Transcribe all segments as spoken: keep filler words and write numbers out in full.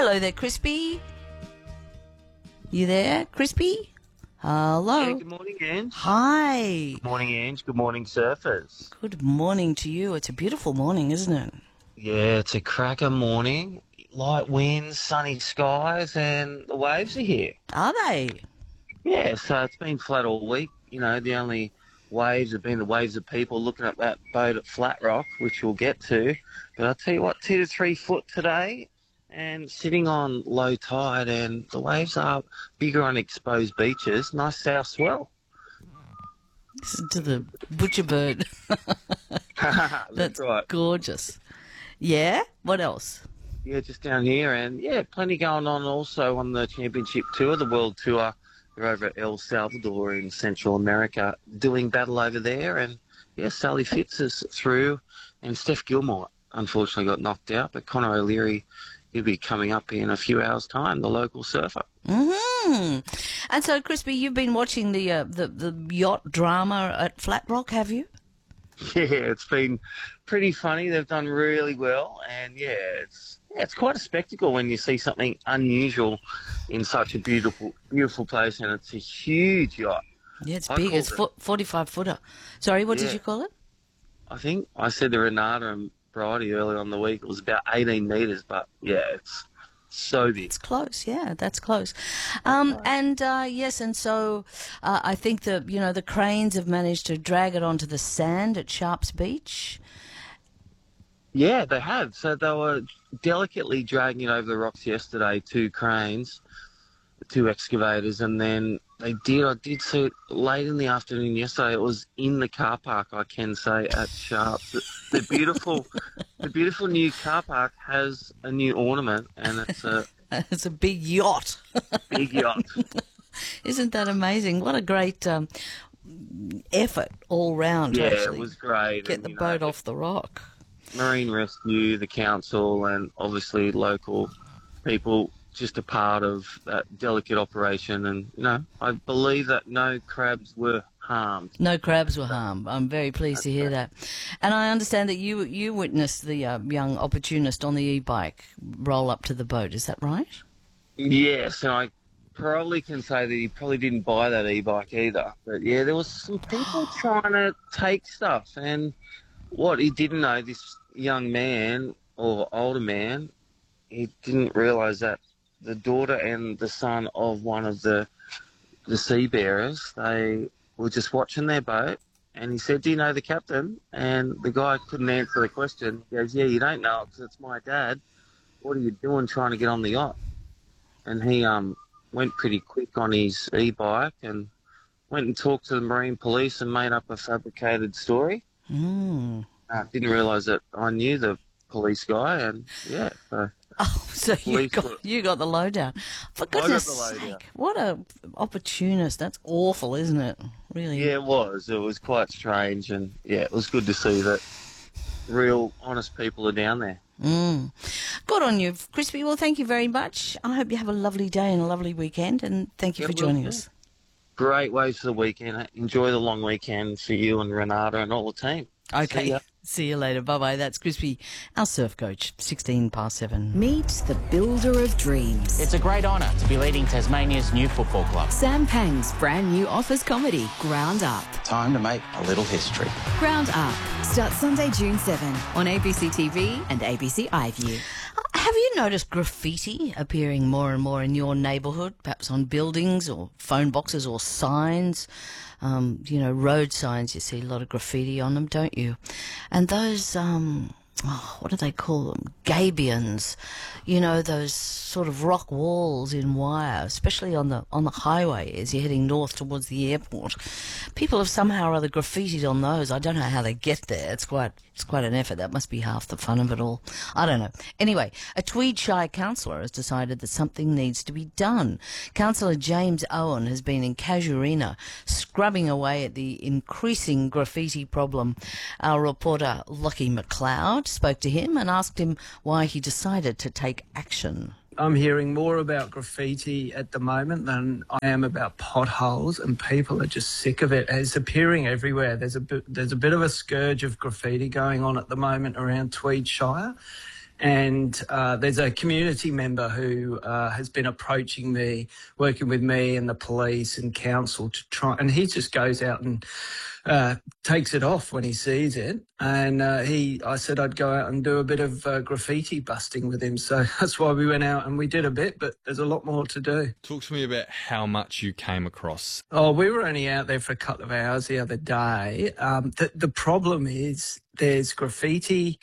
Hello there, Crispy. You there, Crispy? Hello. Yeah, good morning, Ange. Hi. Good morning, Ange. Good morning, surfers. Good morning to you. It's a beautiful morning, isn't it? Yeah, it's a cracker morning. Light winds, sunny skies, and the waves are here. Are they? Yeah, so it's been flat all week. You know, the only waves have been the waves of people looking at that boat at Flat Rock, which we'll get to. But I'll tell you what, two to three foot today and sitting on low tide, and the waves are bigger on exposed beaches. Nice south swell. Listen to the butcher bird. That's, That's right. gorgeous. Yeah? What else? Yeah, just down here, and yeah, plenty going on also on the championship tour, the world tour. They're over at El Salvador in Central America doing battle over there, and yeah, Sally Fitz is through, and Steph Gilmore unfortunately got knocked out, but Connor O'Leary, he'll be coming up in a few hours' time, the local surfer. Mm-hmm. And so, Crispy, you've been watching the, uh, the the yacht drama at Flat Rock, have you? Yeah, it's been pretty funny. They've done really well, and yeah, it's yeah, it's quite a spectacle when you see something unusual in such a beautiful, beautiful place, and it's a huge yacht. Yeah, it's I big. called It's it- forty-five footer. Sorry, what Yeah. did you call it? I think I said to Renata and Bridie earlier on the week, it was about eighteen metres, but yeah, it's so big. It's close, yeah, that's close. Um, and uh, yes, and so uh, I think the you know the cranes have managed to drag it onto the sand at Sharps Beach. Yeah, they have. So they were delicately dragging it over the rocks yesterday, two cranes, two excavators, and then they did, I did see it late in the afternoon yesterday. It was in the car park, I can say, at Sharps. The, the beautiful, the beautiful new car park has a new ornament, and it's a It's a big yacht. big yacht. Isn't that amazing? What a great um, effort all round Yeah, to actually it was great. get and, the you know, boat off the rock. Marine Rescue, the council, and obviously local people just a part of that delicate operation. And, you know, I believe that no crabs were harmed. No crabs were harmed. I'm very pleased to hear that. And I understand that you you witnessed the uh, young opportunist on the e-bike roll up to the boat. Is that right? Yes, and I probably can say that he probably didn't buy that e-bike either. But, yeah, there was some people trying to take stuff. And what he didn't know, this young man or older man, he didn't realise that the daughter and the son of one of the the seabearers, they were just watching their boat, and he said, "Do you know the captain?" And the guy couldn't answer the question. He goes, "Yeah, you don't know it because it's my dad. What are you doing trying to get on the yacht?" And he um went pretty quick on his e-bike and went and talked to the Marine Police and made up a fabricated story. Mm. Uh, didn't realise that I knew the police guy, and yeah, so Oh, so you Police got were- you got the lowdown. For got goodness the lowdown. sake, what a opportunist! That's awful, isn't it? Really? yeah, it was. It was quite strange, and yeah, it was good to see that real honest people are down there. Mm. Good on you, Crispy. Well, thank you very much. I hope you have a lovely day and a lovely weekend, and thank you Yeah, for will joining do. us. Great waves for the weekend. Enjoy the long weekend for you and Renata and all the team. Okay. See ya. See you later. Bye-bye. That's Crispy, our surf coach, sixteen past seven. Meet the builder of dreams. It's a great honour to be leading Tasmania's new football club. Sam Pang's brand new office comedy, Ground Up. Time to make a little history. Ground Up starts Sunday, June seventh on A B C T V and A B C iView. Have you noticed graffiti appearing more and more in your neighbourhood, perhaps on buildings or phone boxes or signs? Um, you know, road signs, you see a lot of graffiti on them, don't you? And those, um, oh, what do they call them? Gabions. You know, those sort of rock walls in wire, especially on the on the highway as you're heading north towards the airport. People have somehow or other graffitied on those. I don't know how they get there. It's quite it's quite an effort. That must be half the fun of it all. I don't know. Anyway, a Tweed Shire councillor has decided that something needs to be done. Councillor James Owen has been in Casuarina scrubbing away at the increasing graffiti problem. Our reporter Lockie McLeod spoke to him and asked him why he decided to take action. I'm hearing more about graffiti at the moment than I am about potholes, and people are just sick of it. It's appearing everywhere. There's a bit, there's a bit of a scourge of graffiti going on at the moment around Tweed Shire, And uh, there's a community member who uh, has been approaching me, working with me and the police and council to try, and he just goes out and uh, takes it off when he sees it. And uh, he, I said I'd go out and do a bit of uh, graffiti busting with him. So that's why we went out and we did a bit, but there's a lot more to do. Talk to me about how much you came across. Oh, we were only out there for a couple of hours the other day. Um, the, the problem is there's graffiti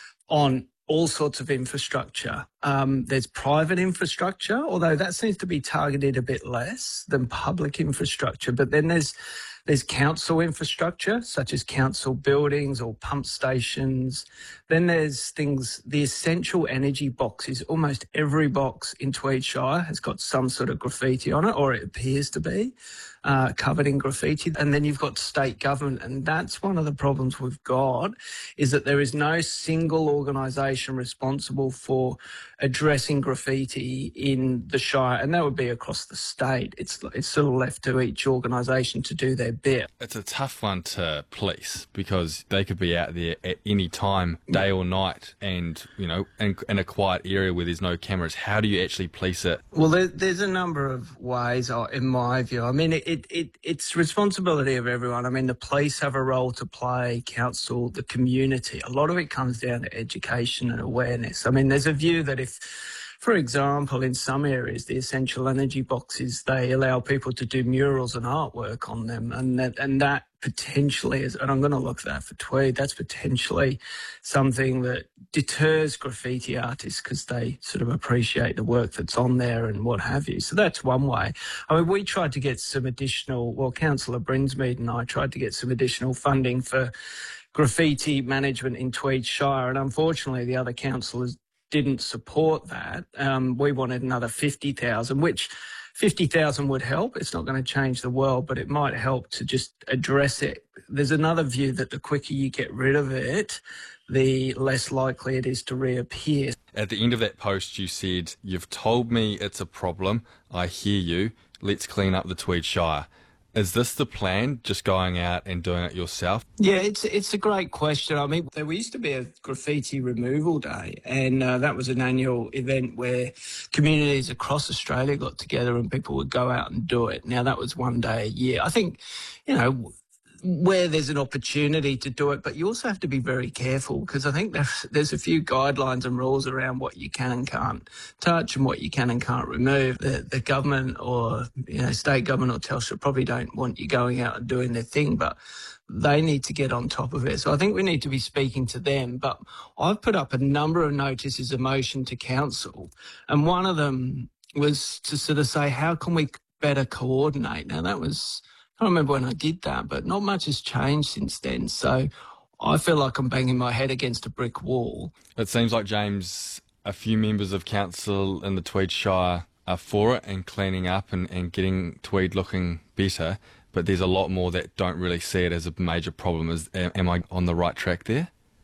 on all sorts of infrastructure. Um, there's private infrastructure, although that seems to be targeted a bit less than public infrastructure. But then there's there's council infrastructure, such as council buildings or pump stations. Then there's things, the essential energy boxes. Almost every box in Tweed Shire has got some sort of graffiti on it, or it appears to be uh, covered in graffiti. And then you've got state government, and that's one of the problems we've got, is that there is no single organisation responsible for addressing graffiti in the Shire, and that would be across the state. It's it's sort of left to each organisation to do their bit. It's a tough one to police because they could be out there at any time, day or night, and, you know, in, in a quiet area where there's no cameras. How do you actually police it? Well, there, there's a number of ways, uh, in my view. I mean, it, it, it it's responsibility of everyone. I mean, the police have a role to play, council, the community. A lot of it comes down to education and awareness. I mean, there's a view that if, for example, in some areas, the essential energy boxes, they allow people to do murals and artwork on them, and that, and that potentially is, and I'm going to look at that for Tweed, that's potentially something that deters graffiti artists because they sort of appreciate the work that's on there and what have you. So that's one way. I mean, we tried to get some additional, well, Councillor Brinsmead and I tried to get some additional funding for graffiti management in Tweed Shire, and unfortunately the other councillors didn't support that. Um, we wanted another fifty thousand, which fifty thousand would help. It's not going to change the world, but it might help to just address it. There's another view that the quicker you get rid of it, the less likely it is to reappear. At the end of that post, you said, "You've told me it's a problem. I hear you. Let's clean up the Tweed Shire." Is this the plan, just going out and doing it yourself? Yeah, it's it's a great question. I mean, there used to be a graffiti removal day, and uh, that was an annual event where communities across Australia got together and people would go out and do it. Now, that was one day a year. I think, you know, where there's an opportunity to do it, but you also have to be very careful because I think there's, there's a few guidelines and rules around what you can and can't touch and what you can and can't remove. The, the government or, you know, state government or Telstra probably don't want you going out and doing their thing, but they need to get on top of it. So I think we need to be speaking to them. But I've put up a number of notices of motion to council, and one of them was to sort of say, how can we better coordinate? Now, that was... I don't remember when I did that, but not much has changed since then. So I feel like I'm banging my head against a brick wall. It seems like, James, a few members of council in the Tweed Shire are for it and cleaning up and, and getting Tweed looking better, but there's a lot more that don't really see it as a major problem. Is, am I on the right track there?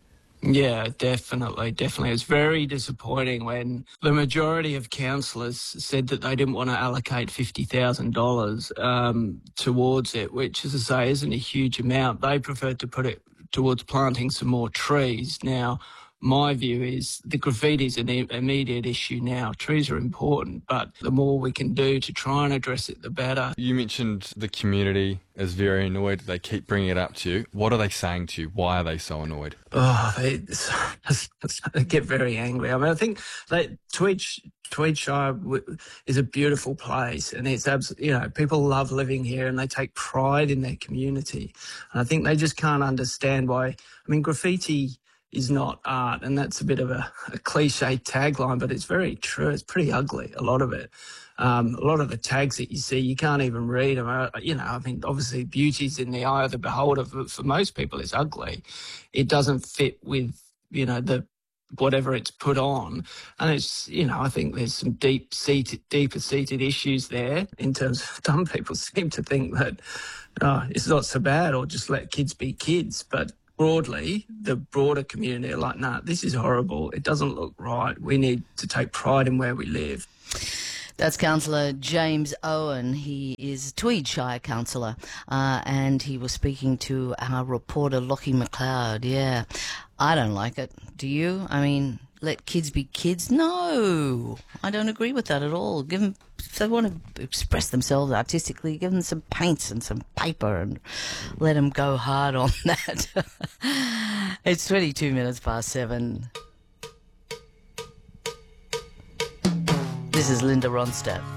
Yeah, definitely, definitely. It's very disappointing when the majority of councillors said that they didn't want to allocate fifty thousand dollars um, towards it, which, as I say, isn't a huge amount. They preferred to put it towards planting some more trees. Now, my view is the graffiti is an immediate issue now. Trees are important, but the more we can do to try and address it, the better. You mentioned the community is very annoyed. They keep bringing it up to you. What are they saying to you? Why are they so annoyed? Oh, they, they get very angry. I mean, I think they, Tweed, Tweed Shire is a beautiful place, and it's absolutely, you know, people love living here and they take pride in their community. And I think they just can't understand why. I mean, graffiti is not art, and that's a bit of a, a cliche tagline, but it's very true. It's pretty ugly, a lot of it. Um, a lot of the tags that you see, you can't even read them. Uh, you know, I mean, obviously beauty's in the eye of the beholder. For, for most people, it's ugly. It doesn't fit with, you know, the whatever it's put on. And it's, you know, I think there's some deep seated, deeper seated issues there in terms of some people seem to think that oh, it's not so bad, or just let kids be kids. But broadly, the broader community are like, nah, this is horrible. It doesn't look right. We need to take pride in where we live. That's Councillor James Owen. He is Tweed Shire Councillor, uh, and he was speaking to our reporter Lockie McLeod. Yeah, I don't like it. Do you? I mean, let kids be kids. No, I don't agree with that at all. Give them, if they want to express themselves artistically, give them some paints and some paper and let them go hard on that. It's twenty-two minutes past seven. This is Linda Ronstadt.